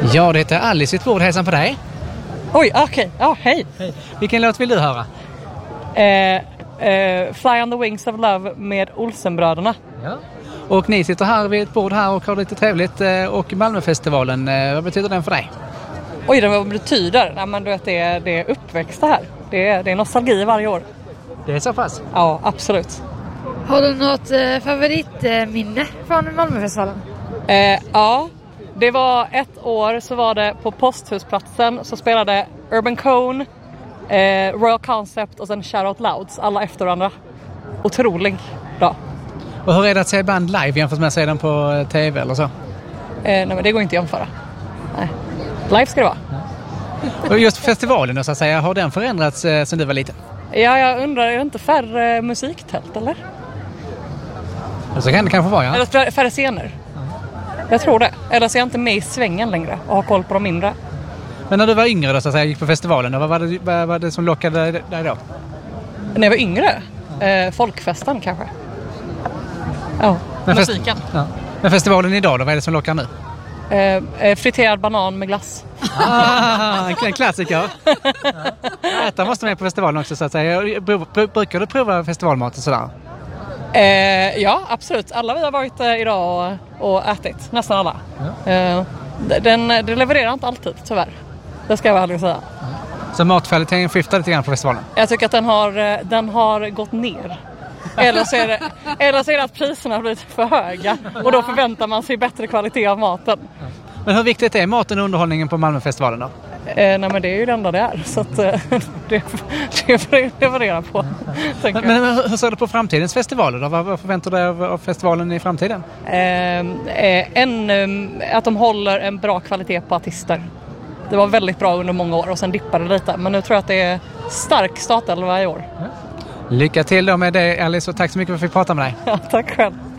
Ja, det heter Alice i ett bord. Hälsan på dig. Oj, okej. Ja, hej. Vilken låt vill du höra? Fly on the Wings of Love med Olsenbröderna. Ja. Och ni sitter här vid ett bord här och har lite trevligt. Och Malmöfestivalen, vad betyder den för dig? Oj, vad betyder? Nej, men du vet, det är uppväxta här. Det är nostalgi varje år. Det är så pass? Ja, absolut. Har du något favoritminne från Malmöfestivalen? Ja, det var ett år så var det på Posthusplatsen så spelade Urban Cone, Royal Concept och sen Shout Out Louds, alla efter varandra. Otrolig dag. Och hur är det att se band live jämfört med att se den på tv eller så? Nej, men det går inte att jämföra. Nej. Live ska det vara. Och just festivalen då, så att säga, har den förändrats sedan du var liten? Ja, jag undrar, är det inte färre musiktält eller? Så kan det kanske vara, ja. Eller färre scener. Jag tror det. Eller så är jag inte med i svängen längre och har koll på de mindre. Men när du var yngre då, så att säga, gick på festivalen, då, vad var det som lockade dig då? När jag var yngre? Folkfesten kanske. Ja, men musiken. Men festivalen idag då, vad är det som lockar nu? Friterad banan med glass. En klassiker. Äta måste med på festivalen också, så att säga. Brukar du prova festivalmat och sådär? Ja, absolut. Alla vi har varit idag och ätit. Nästan alla. Ja. Det levererar inte alltid, tyvärr. Det ska jag väl säga. Så matkvaliteten skiftar lite grann på festivalen? Jag tycker att den har gått ner. Eller så är det att priserna har blivit för höga. Och då förväntar man sig bättre kvalitet av maten. Men hur viktigt är maten och underhållningen på Malmöfestivalen då? Nej, men det är ju det enda det är. Så att det varierar på. Men hur ser du på framtidens festivaler då? Vad förväntar du dig av festivalen i framtiden? Att de håller en bra kvalitet på artister. Det var väldigt bra under många år och sen dippade det lite. Men nu tror jag att det är stark startelva i år. Lycka till då med det, Alice, och tack så mycket för att vi fick prata med dig. Ja, tack själv.